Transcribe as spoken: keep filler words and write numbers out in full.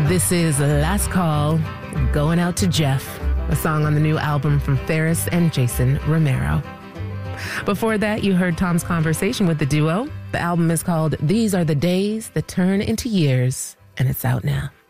This is Last Call, Going Out to Jeff, a song on the new album from Ferris and Jason Romero. Before that, you heard Tom's conversation with the duo. The album is called These Are the Days That Turn into Years, and it's out now.